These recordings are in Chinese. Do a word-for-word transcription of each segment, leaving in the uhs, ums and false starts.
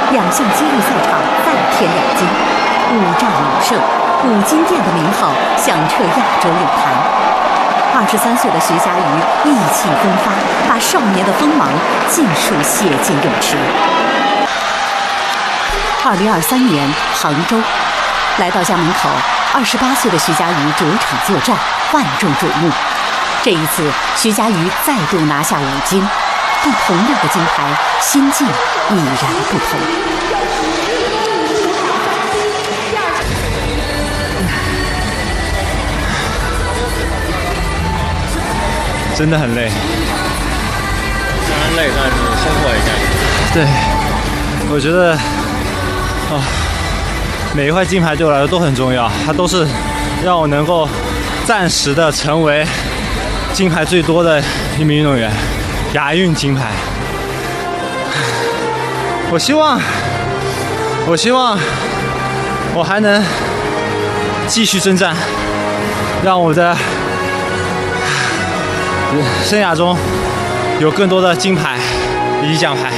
两项接力赛场再添两金，五战五胜，五金店的名号响彻亚洲泳坛。二十三岁的徐嘉余意气风发，把少年的锋芒尽数写进泳池。二零二三年杭州，来到家门口，二十八岁的徐嘉余着场作战，万众瞩目。这一次，徐嘉余再度拿下五金，但同样的金牌，心境已然不同。 真的很累， 虽然累，但是收获也该。 对，我觉得，啊，每一块金牌对我来说都很重要，它都是让我能够暂时的成为金牌最多的一名运动员，亚运金牌。我希望，我希望我还能继续征战，让我的生涯中有更多的金牌以及奖牌。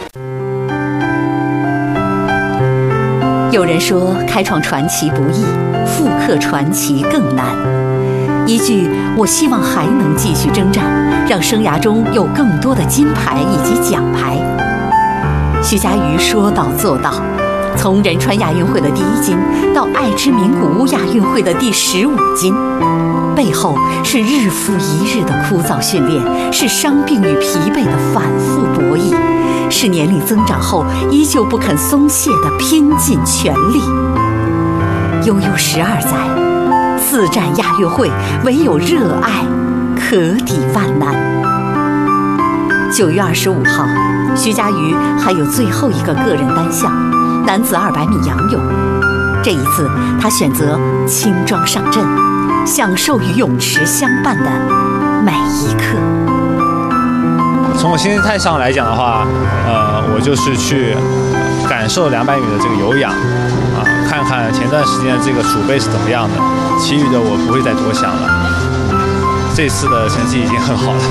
有人说，开创传奇不易，复刻传奇更难。一句“我希望还能继续征战”，让生涯中有更多的金牌以及奖牌。徐嘉余说到做到，从仁川亚运会的第一金到爱知名古屋亚运会的第十五金，背后是日复一日的枯燥训练，是伤病与疲惫的反复博弈，是年龄增长后依旧不肯松懈的拼尽全力。悠悠十二载，四战亚运会，唯有热爱可抵万难。九月二十五号，徐嘉余还有最后一个个人单项，男子二百米仰泳。这一次，他选择轻装上阵，享受与泳池相伴的每一刻。 从我心态上来讲的话，呃，我就是去感受两百米的这个有氧，啊，看看前段时间的这个储备是怎么样的，其余的我不会再多想了。这次的成绩已经很好了。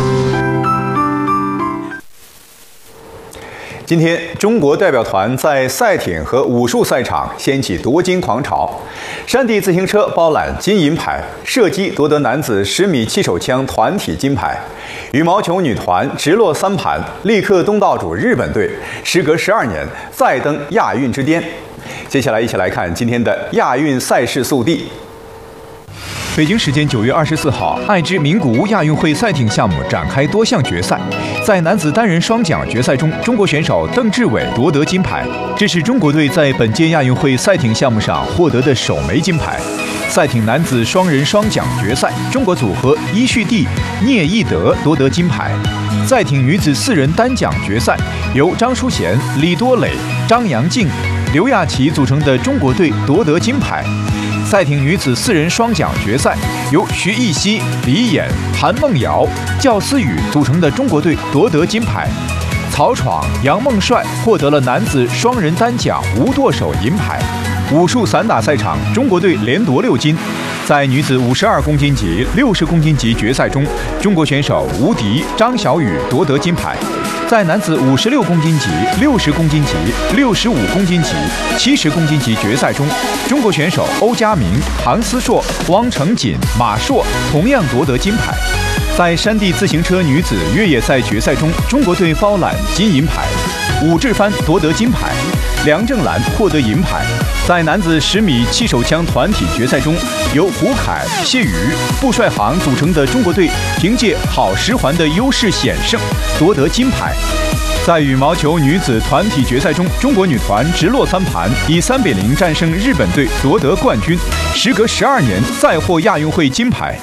今天，中国代表团在赛艇和武术赛场掀起夺金狂潮，山地自行车包揽金银牌，射击夺得男子十米气手枪团体金牌，羽毛球女团直落三盘，力克东道主日本队，时隔十二年再登亚运之巅。接下来，一起来看今天的亚运赛事速递。 北京时间九月二十四号，爱知名古屋亚运会赛艇项目展开多项决赛。在男子单人双桨决赛中，中国选手邓志伟夺得金牌，这是中国队在本届亚运会赛艇项目上获得的首枚金牌。赛艇男子双人双桨决赛，中国组合伊绪地、聂义德夺得金牌。赛艇女子四人单桨决赛，由张淑贤、李多磊、张阳静、刘亚琦组成的中国队夺得金牌。赛艇女子四人双桨决赛，由徐艺熙、李演、韩梦瑶、教思雨组成的中国队夺得金牌。曹闯、杨梦帅获得了男子双人单桨无舵手银牌。武术散打赛场，中国队连夺六金。在女子五十二公斤级、六十公斤级决赛中，中国选手吴迪、张小雨夺得金牌。在男子五十六公斤级、六十公斤级、六十五公斤级、七十公斤级决赛中，中国选手欧家明、韩思硕、汪成锦、马硕同样夺得金牌。在山地自行车女子越野赛决赛中，中国队包揽金银牌，武志帆夺得金牌，梁正兰获得银牌。在男子十米气手枪团体决赛中，由胡凯、谢宇、布帅航组成的中国队凭借好十环的优势险胜，夺得金牌。在羽毛球女子团体决赛中，中国女团直落三盘以三比零战胜日本队，夺得冠军，时隔十二年再获亚运会金牌。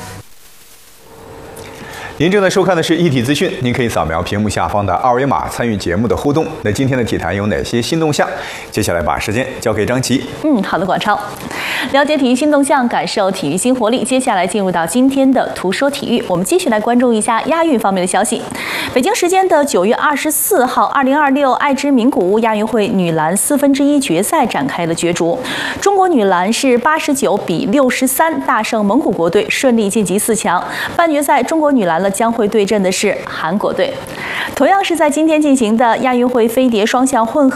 您正在收看的是一体资讯，您可以扫描屏幕下方的二维码参与节目的互动。那今天的体坛有哪些新动向？接下来把时间交给张琪。 嗯，好的，广超。了解体育新动向，感受体育新活力。接下来进入到今天的图说体育，我们继续来关注一下亚运方面的消息。北京时间的九月二十四号，二零二六爱知名古屋亚运会女篮四分之一决赛展开了角逐。中国女篮是八十九比六十三大胜蒙古国队，顺利晋级四强。半决赛，中国女篮呢将会对阵的是韩国队。同样是在今天进行的亚运会飞碟双项混合